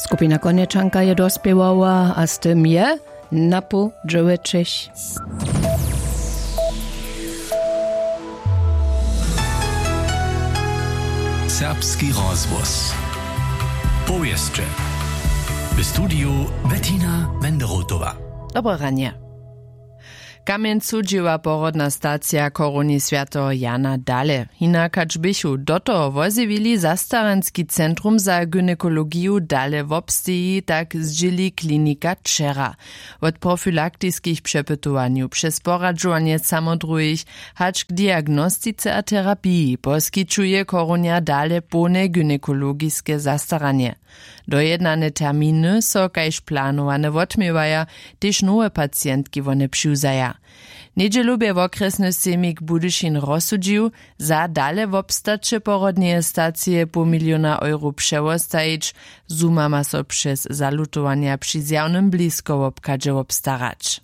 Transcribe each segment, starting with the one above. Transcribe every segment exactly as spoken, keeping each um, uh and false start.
Skupina Konieczanka je dospiewała, a z tym je Napu Dżołeczyś. Serbski rozwóz. Powieszcze. W studiu Bettina Wenderotowa. Dobre ranie. Kamień cudziła porodna stacja koroni świętego Jana Dale. Hinakacz bychu do toho wozywili zastarenski centrum za gynekologiju Dale w obsteji, tak zdzili klinika Czera. Od profilaktyckich przepytowaniu przez poradzowanie samodrujich, hacz k diagnostice a terapii poskiczuje koronia Dale pone gynekologiskie zastaranie. Dojednane terminy so kajż planowane odmiewaja, tež nowe pacjentki one přiwzaja. Niedzielubie okresny semik Budyšin rozsudził, za Dale w obstacze porodnie stacje po miliona euro przewostajić, zuma ma so przez zalutowania przy zjawnym blisko obkadzie obstarać.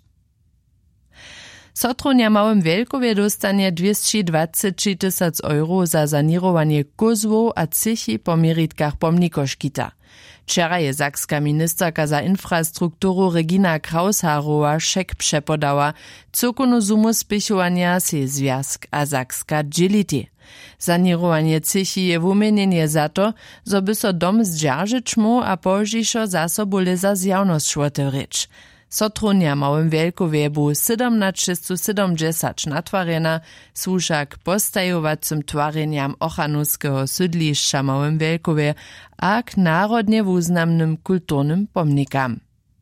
Sotronia Małym Wielkowie dostanie dwieście dwadzieścia tysięcy euro za sanirowanie kozłów a cychi po meritkach pomnikoškita. Wczoraj je sakska ministerka za infrastrukturu Regina Krausharowa szek przepodała, cokonu sumu spichowania se Związk a Sakska dzieliti. Sanirowanie cychi je wumienienie za to, zo by so dom zdźerżyć mu a požišo zasobule za zjawność otewryć. Sotronia Małym Wielkowie bu siedemnaście siedemdziesiąt natwarjena, służa k postajowacym twarjenjam ochanuskiego sydlišća Małym Wielkowie a k narodnie wuznamnym kulturnym pomnikam.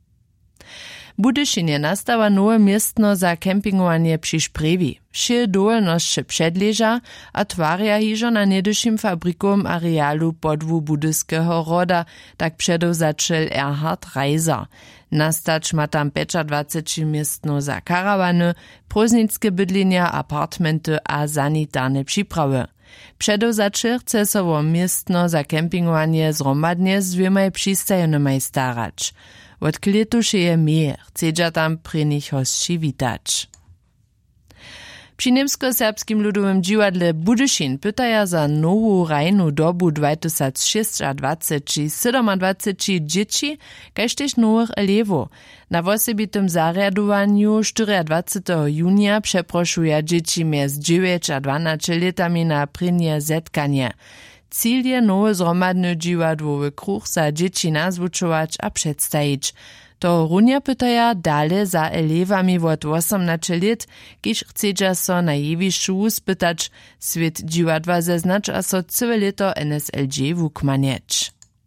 Budyšinie nastawa nowe miestno za kempingowanie przy Šprevi. Wsie dolnosće předleža a twarja hižo na niedyšim fabrikom arealu podwu budyskeho roda, tak předovzačel Erhard Reiser. Nastać ma tam dwadzieścia pięć miestno za karawany, próżnickie bydlenia, apartmenty a sanitarne przyprawy. Przedovzačel chce sowo miestno za kempingowanie zromadnie z dwiemaj przystajonymi starać. Od kletuše je mehr, chcedža tam pri nich hostči witać. Przy niemsko-serbskim ludowym dziwadle Budyšin pytaja za nową rajnu dobu dwa tysiące dwadzieścia sześć dwadzieścia siedem dzieci, kaž tež nowych elewów. Na wosebitym zariadowaniu dwudziestego czwartego junia przeproszuje dzieci między dziewięć a dwanaście latami na prynie zetkanie. Cíl je nowy zromadny dziwadłowy kruch za dzieci nazwučować a przedstajić. To runia pytaja dale za elewami od osiemnaście lat, kiż chcedža so na jewišću spytać, svět dziwadła zeznać a so całe leto N S L G wukmanieć.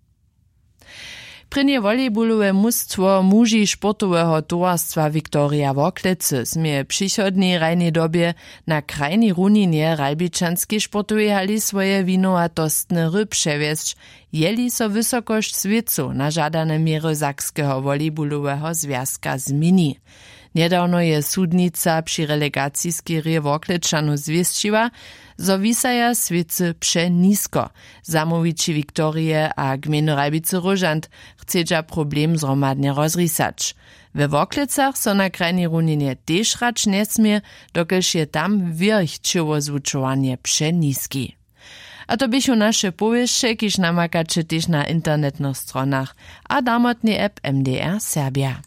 Prynje volejbolowe mustwo muži sportowego towarstwa Viktoria Woklecy smie przychodnej rajnej dobie na krajnej runinie Ralbičanskiej sportowej hali swoje winowatostne ry przewiesć, jeli so wysokość swiecu na żadane miery Sakskiego volejbolowego związka zmieni. Niedawno je sudnica przy relegacijskiej rje Woklečanu zwiestiła, zo wisaja swiece przenisko. Zamowici Viktorie a gminy Ralbice Różant chcedža problem zromadnie rozrisać. We Woklecach so na krajnej runinie też rać nie smie, dokelž je tam wierchčewo zvučovanie przeniski. A to bychu nasze powieszcze, kiż namakacie też na internetnych stronach, a damotny app M D R Serbia.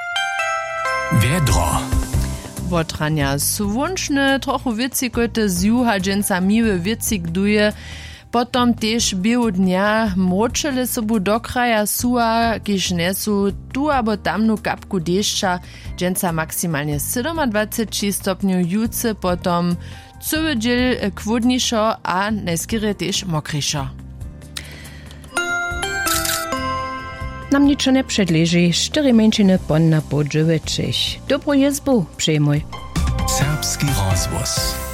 Vedro. Wotrania słonczne, trochu wiecikote z juha dżęca miły wiecik duje, potom też biegu dnia mročele sobu do kraja sua, kiż nesu tu abo tamnu kapku deszcza, dżęca maksymalnie dwadzieścia siedem stopniu juce, potom cały dziel kwodniszo, a najskiery też mokriszo. Nam ničo ne předleží, čtyři menšiny pon na podžovečiš. Dobrou jezbu, przejmuj. Serbski rozvoz.